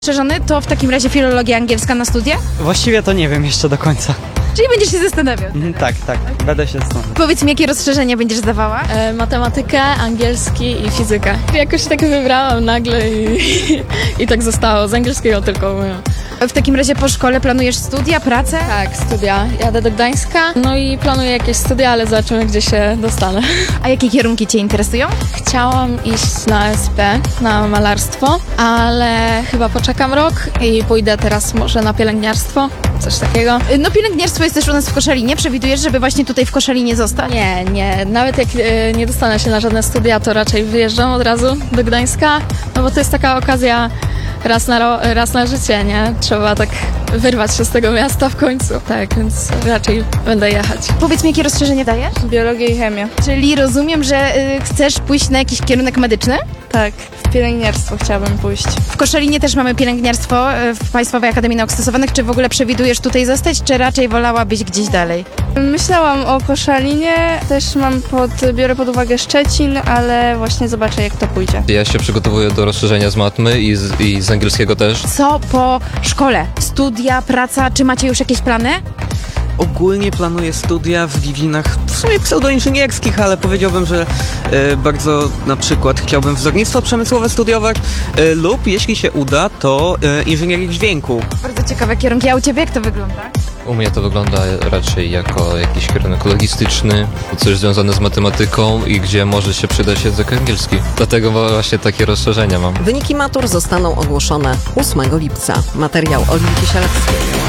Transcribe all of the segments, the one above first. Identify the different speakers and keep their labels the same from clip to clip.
Speaker 1: Rozszerzony to w takim razie filologia angielska na studia?
Speaker 2: Właściwie to nie wiem jeszcze do końca.
Speaker 1: Czyli będziesz się zastanawiał?
Speaker 2: Tak, będę się zastanawiał.
Speaker 1: Powiedz mi, jakie rozszerzenia będziesz zdawała?
Speaker 3: Matematykę, angielski i fizykę. Jakoś tak wybrałam nagle i tak zostało. Z angielskiego tylko mówię.
Speaker 1: W takim razie po szkole planujesz studia, pracę?
Speaker 3: Tak, studia. Jadę do Gdańska, no i planuję jakieś studia, ale zobaczymy, gdzie się dostanę.
Speaker 1: A jakie kierunki Cię interesują?
Speaker 3: Chciałam iść na SP, na malarstwo, ale chyba poczekam rok i pójdę teraz może na pielęgniarstwo, coś takiego.
Speaker 1: No pielęgniarstwo jest też u nas w Koszalinie. Przewidujesz, żeby właśnie tutaj w Koszalinie zostać?
Speaker 3: Nie. Nawet jak nie dostanę się na żadne studia, to raczej wyjeżdżam od razu do Gdańska, no bo to jest taka okazja raz na życie, nie? Trzeba tak wyrwać się z tego miasta w końcu. Tak, więc raczej będę jechać.
Speaker 1: Powiedz mi, jakie rozszerzenie dajesz?
Speaker 4: Biologię i chemię.
Speaker 1: Czyli rozumiem, że chcesz pójść na jakiś kierunek medyczny?
Speaker 4: Tak, w pielęgniarstwo chciałabym pójść.
Speaker 1: W Koszalinie też mamy pielęgniarstwo w Państwowej Akademii Nauk Stosowanych. Czy w ogóle przewidujesz tutaj zostać, czy raczej wolałabyś gdzieś dalej?
Speaker 4: Myślałam o Koszalinie, też biorę pod uwagę Szczecin, ale właśnie zobaczę, jak to pójdzie.
Speaker 5: Ja się przygotowuję do rozszerzenia z matmy i z angielskiego też.
Speaker 1: Co po szkole? Studia, praca, czy macie już jakieś plany?
Speaker 2: Ogólnie planuję studia w dziedzinach w sumie pseudoinżynierskich, ale powiedziałbym, że bardzo na przykład chciałbym wzornictwo przemysłowe studiować lub jeśli się uda, to inżynierię dźwięku.
Speaker 1: Bardzo ciekawe kierunki. A u Ciebie jak to wygląda?
Speaker 5: U mnie to wygląda raczej jako jakiś kierunek logistyczny, coś związane z matematyką i gdzie może się przydać język angielski. Dlatego właśnie takie rozszerzenia mam.
Speaker 6: Wyniki matur zostaną ogłoszone 8 lipca. Materiał Oliwki Sielewskiej.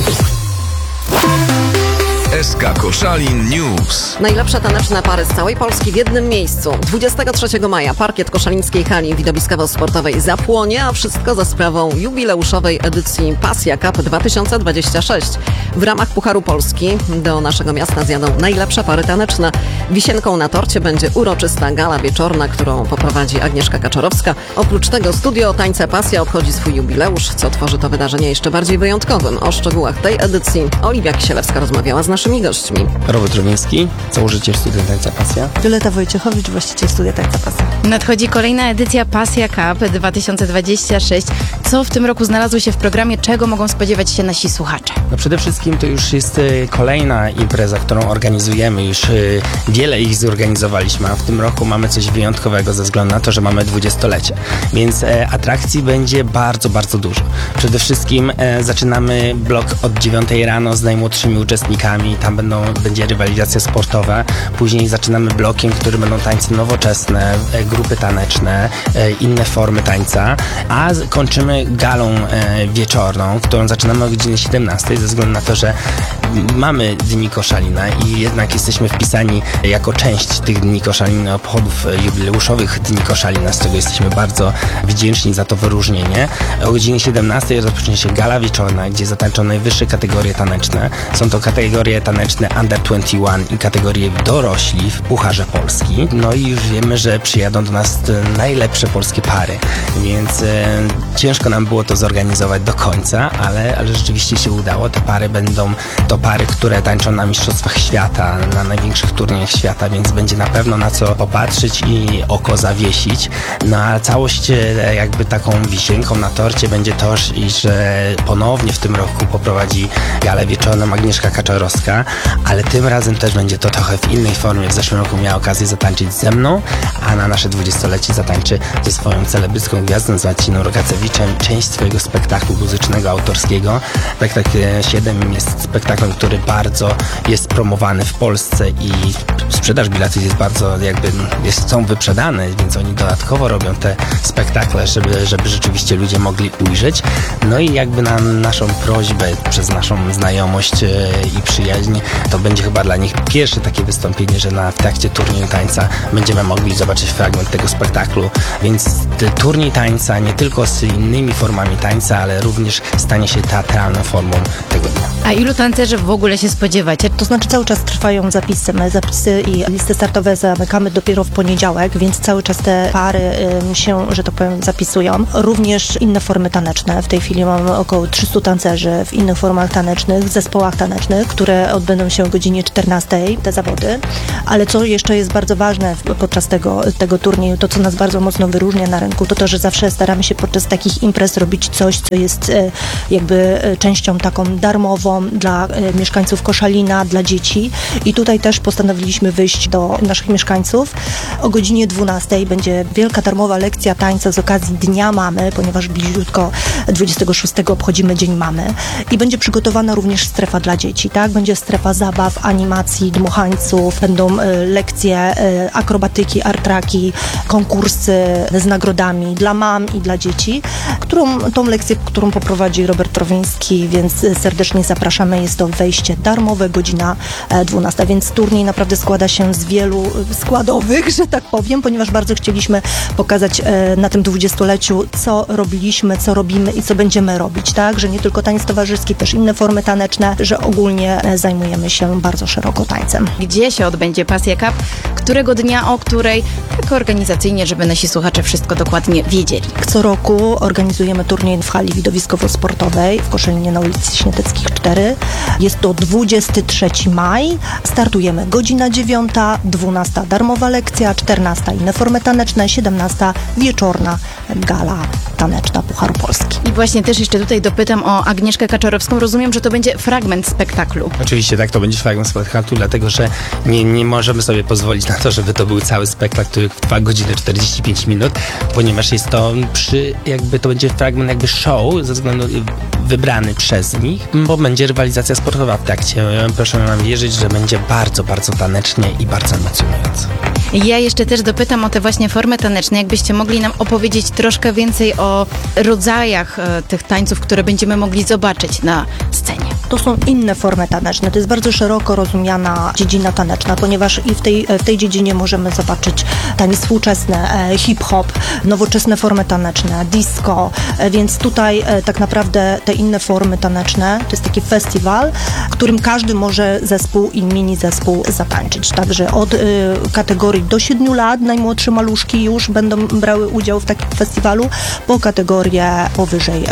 Speaker 7: SK Koszalin News.
Speaker 6: Najlepsze taneczne pary z całej Polski w jednym miejscu. 23 maja parkiet koszalińskiej hali widowiskowo-sportowej zapłonie, a wszystko za sprawą jubileuszowej edycji Pasja Cup 2026. W ramach Pucharu Polski do naszego miasta zjadą najlepsze pary taneczne. Wisienką na torcie będzie uroczysta gala wieczorna, którą poprowadzi Agnieszka Kaczorowska. Oprócz tego studio Tańce Pasja obchodzi swój jubileusz, co tworzy to wydarzenie jeszcze bardziej wyjątkowym. O szczegółach tej edycji Oliwia Kisielewska rozmawiała z naszymi gośćmi.
Speaker 8: Robert Rowiński, założyciel Studia Tańca Pasja.
Speaker 9: Violeta Wojciechowicz, właściciel Studia Tańca Pasja.
Speaker 1: Nadchodzi kolejna edycja Pasja Cup 2026. Co w tym roku znalazło się w programie? Czego mogą spodziewać się nasi słuchacze?
Speaker 8: No przede wszystkim to już jest kolejna impreza, którą organizujemy. Już wiele ich zorganizowaliśmy, a w tym roku mamy coś wyjątkowego ze względu na to, że mamy 20-lecie. Więc atrakcji będzie bardzo, bardzo dużo. Przede wszystkim zaczynamy blok od 9 rano z najmłodszymi uczestnikami. Tam będzie rywalizacja sportowa. Później zaczynamy blokiem, który będą tańce nowoczesne, grupy taneczne, inne formy tańca, a kończymy galą wieczorną, którą zaczynamy o godzinie 17 ze względu na to, że mamy Dni Koszalina i jednak jesteśmy wpisani jako część tych Dni Koszalina, obchodów jubileuszowych Dni Koszalina, z czego jesteśmy bardzo wdzięczni za to wyróżnienie. O godzinie 17 rozpocznie się gala wieczorna, gdzie zatańczą najwyższe kategorie taneczne. Są to kategorie taneczne Under 21 i kategorie dorośli w Pucharze Polski. No i już wiemy, że przyjadą do nas najlepsze polskie pary, więc ciężko nam było to zorganizować do końca, ale rzeczywiście się udało. Te pary będą to pary, które tańczą na mistrzostwach świata, na największych turniejach świata, więc będzie na pewno na co popatrzeć i oko zawiesić. No a całość jakby taką wisienką na torcie będzie to, że ponownie w tym roku poprowadzi galę wieczorną Agnieszka Kaczorowska, ale tym razem też będzie to trochę w innej formie. W zeszłym roku miała okazję zatańczyć ze mną, a na nasze 20-lecie zatańczy ze swoją celebrycką gwiazdą, z Marcinem Rogacewiczem, część swojego spektaklu muzycznego, autorskiego. Spektakl 7 jest spektaklem, który bardzo jest promowany w Polsce i sprzedaż biletów jest bardzo są wyprzedane, więc oni dodatkowo robią te spektakle, żeby rzeczywiście ludzie mogli ujrzeć. No i jakby na naszą prośbę, przez naszą znajomość i przyjaźń, to będzie chyba dla nich pierwsze takie wystąpienie, że w trakcie turnieju tańca będziemy mogli zobaczyć fragment tego spektaklu, więc turniej tańca nie tylko z innymi formami tańca, ale również stanie się teatralną formą tego dnia.
Speaker 1: A ilu tancerzy że w ogóle się spodziewacie?
Speaker 9: To znaczy cały czas trwają zapisy. My zapisy i listy startowe zamykamy dopiero w poniedziałek, więc cały czas te pary się, że tak powiem, zapisują. Również inne formy taneczne. W tej chwili mamy około 300 tancerzy w innych formach tanecznych, w zespołach tanecznych, które odbędą się o godzinie 14, te zawody. Ale co jeszcze jest bardzo ważne podczas tego turnieju, to co nas bardzo mocno wyróżnia na rynku, to, że zawsze staramy się podczas takich imprez robić coś, co jest jakby częścią taką darmową dla mieszkańców Koszalina, dla dzieci. I tutaj też postanowiliśmy wyjść do naszych mieszkańców. O godzinie 12 będzie wielka darmowa lekcja tańca z okazji Dnia Mamy, ponieważ bliziutko 26 obchodzimy Dzień Mamy. I będzie przygotowana również strefa dla dzieci, tak? Będzie strefa zabaw, animacji, dmuchańców, będą lekcje akrobatyki, artraki, konkursy z nagrodami dla mam i dla dzieci, tą lekcję, którą poprowadzi Robert Trowiński, więc serdecznie zapraszamy. Jest to wejście darmowe, godzina 12, więc turniej naprawdę składa się z wielu składowych, że tak powiem, ponieważ bardzo chcieliśmy pokazać na tym 20-leciu, co robiliśmy, co robimy i co będziemy robić, tak? Że nie tylko taniec towarzyski, też inne formy taneczne, że ogólnie zajmujemy się bardzo szeroko tańcem.
Speaker 1: Gdzie się odbędzie Pasja Cup? Którego dnia, o której? Tak organizacyjnie, żeby nasi słuchacze wszystko dokładnie wiedzieli.
Speaker 9: Co roku organizujemy turniej w hali widowiskowo-sportowej w Koszalinie na ulicy Śnieteckich 4. Jest to 23 maj. Startujemy godzina 9, 12 darmowa lekcja, 14 inne formy taneczne, 17 wieczorna gala taneczna Pucharu Polski.
Speaker 1: I właśnie też jeszcze tutaj dopytam o Agnieszkę Kaczorowską. Rozumiem, że to będzie fragment spektaklu.
Speaker 8: Oczywiście tak, to będzie fragment spektaklu, dlatego że nie możemy sobie pozwolić na to, żeby to był cały spektakl, który trwa godzinę 45 minut, ponieważ jest to to będzie fragment jakby show ze względu wybrany przez nich, bo będzie rywalizacja sportowa w trakcie. Proszę nam wierzyć, że będzie bardzo, bardzo tanecznie i bardzo emocjonująco.
Speaker 1: Ja jeszcze też dopytam o te właśnie formy taneczne. Jakbyście mogli nam opowiedzieć troszkę więcej o rodzajach tych tańców, które będziemy mogli zobaczyć na scenie.
Speaker 9: To są inne formy taneczne. To jest bardzo szeroko rozumiana dziedzina taneczna, ponieważ i w tej dziedzinie możemy zobaczyć taniec współczesny, hip-hop, nowoczesne formy taneczne, disco, więc tutaj tak naprawdę te inne formy taneczne, to jest taki festiwal, w którym każdy może zespół i mini zespół zatańczyć. Także od kategorii do 7 lat najmłodsze maluszki już będą brały udział w takim festiwalu, po kategorię powyżej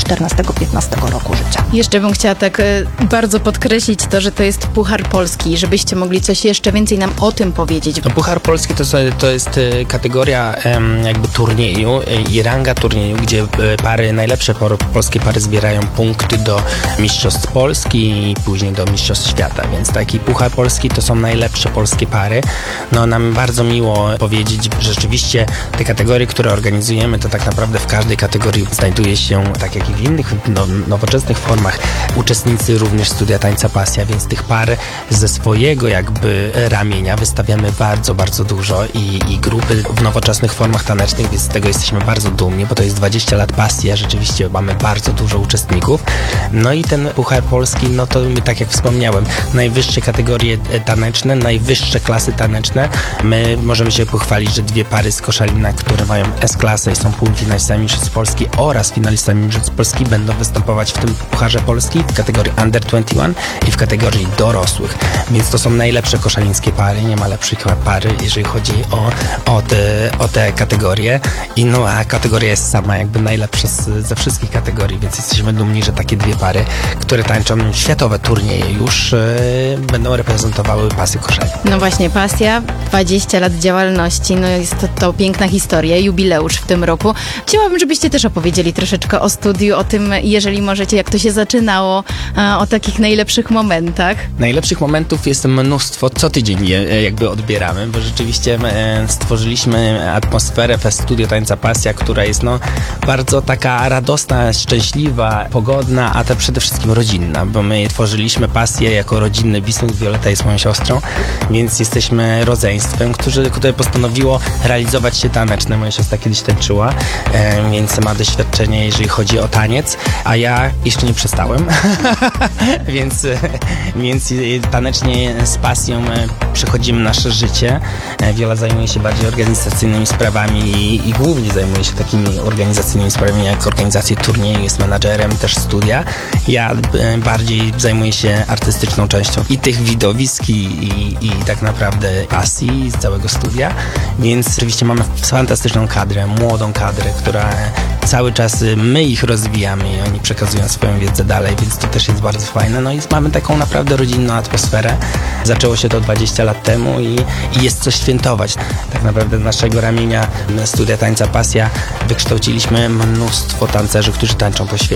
Speaker 9: 14-15 roku życia.
Speaker 1: Jeszcze bym chciała tak bardzo podkreślić to, że to jest Puchar Polski, żebyście mogli coś jeszcze więcej nam o tym powiedzieć.
Speaker 8: No, Puchar Polski to jest kategoria jakby turnieju i ranga turnieju, gdzie najlepsze polskie pary zbierają punkty do Mistrzostw Polski i później do Mistrzostw Świata, więc taki Puchar Polski to są najlepsze polskie pary. No nam bardzo miło powiedzieć, że rzeczywiście te kategorie, które organizujemy, to tak naprawdę w każdej kategorii znajduje się, tak jak i w innych nowoczesnych formach, uczestnicy również Studia Tańca Pasja, więc tych par ze swojego jakby ramienia wystawiamy bardzo, bardzo dużo i grupy w nowoczesnych formach tanecznych, więc z tego jesteśmy bardzo dumni, bo to jest 20 lat pasji, a rzeczywiście mamy bardzo dużo uczestników. No i ten Puchar Polski, no to tak jak wspomniałem, najwyższe kategorie taneczne, najwyższe klasy taneczne. My możemy się pochwalić, że 2 pary z Koszalina, które mają S-klasę i są półfinalistami Mistrzostw Polski oraz finalistami Mistrzostw Polski, będą występować w tym Pucharze Polski w kategorii Under 21 i w kategorii dorosłych. Więc to są najlepsze koszalińskie pary, nie ma lepszych pary, jeżeli chodzi o te kategorie. A kategoria jest sama jakby najlepsza ze wszystkich kategorii, więc jesteśmy dumni, że takie 2 pary, które tańczą światowe turnieje już będą reprezentowały Pasję Koszalin.
Speaker 1: No właśnie, Pasja, 20 lat działalności, no jest to piękna historia, jubileusz w tym roku. Chciałabym, żebyście też opowiedzieli troszeczkę o studiu, o tym, jeżeli możecie, jak to się zaczynało, o takich najlepszych momentach.
Speaker 8: Najlepszych momentów jest mnóstwo, co tydzień je jakby odbieramy, bo rzeczywiście stworzyliśmy atmosferę w Studio Tańca Pasja, która jest bardzo taka radosna, szczęśliwa, pogodna, a przede wszystkim rodzinna, bo my tworzyliśmy Pasję jako rodzinny biznes. Violeta jest moją siostrą, więc jesteśmy rodzeństwem, które postanowiło realizować się taneczne. Moja siostra kiedyś tańczyła, więc ma doświadczenie, jeżeli chodzi o taniec, a ja jeszcze nie przestałem. Więc tanecznie z pasją przechodzimy nasze życie. Wiola zajmuje się bardziej organizacyjnymi sprawami i głównie zajmuje się takimi organizacyjnymi sprawami jak organizację turnieju, jest menadżerem też studia. Ja bardziej zajmuję się artystyczną częścią i tych widowisk i tak naprawdę pasji z całego studia, więc oczywiście mamy fantastyczną kadrę, młodą kadrę, która cały czas my ich rozwijamy i oni przekazują swoją wiedzę dalej, więc to też jest bardzo fajne. No i mamy taką naprawdę rodzinną atmosferę. Zaczęło się to 20 lat temu i jest co świętować. Tak naprawdę z naszego ramienia Studia Tańca Pasja wykształciliśmy mnóstwo tancerzy, którzy tańczą po świecie.